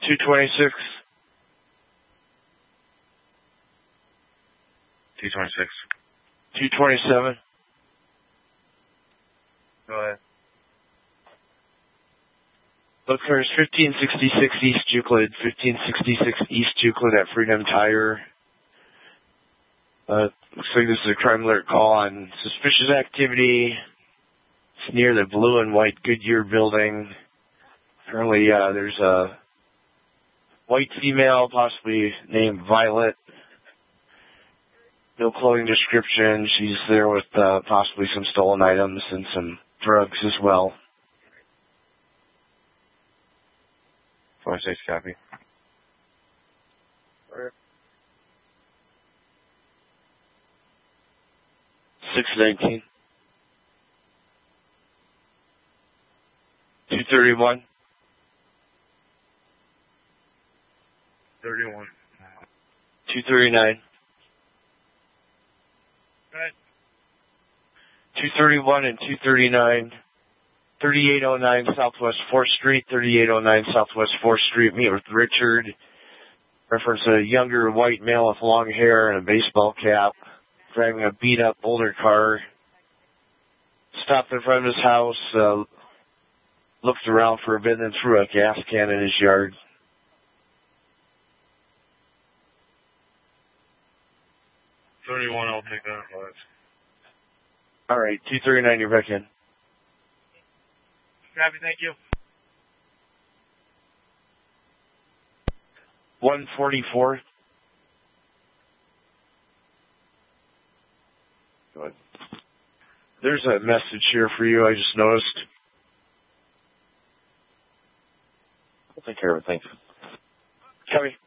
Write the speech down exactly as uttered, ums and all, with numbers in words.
two twenty-six. two twenty-six. two twenty-seven. Go ahead. Look for fifteen sixty-six East Euclid, fifteen sixty-six East Euclid at Freedom Tire. Uh, looks like this is a crime alert call on suspicious activity. It's near the blue and white Goodyear building. Apparently, uh, there's a white female, possibly named Violet. No clothing description. She's there with uh, possibly some stolen items and some drugs as well. twenty-six copy. six nineteen. two thirty-one. thirty-one. two thirty-nine. Go ahead. two thirty-one and two thirty-nine. thirty-eight oh nine Southwest fourth Street, thirty-eight oh nine Southwest fourth Street. Meet with Richard. Reference a younger white male with long hair and a baseball cap, driving a beat-up older car. Stopped in front of his house, uh, looked around for a bit, and threw a gas can in his yard. thirty-one, I'll take that. All right, two thirty-nine, you're back in. Copy, thank you. one forty-four. Good. There's a message here for you, I just noticed. I'll take care of it, thanks. Copy.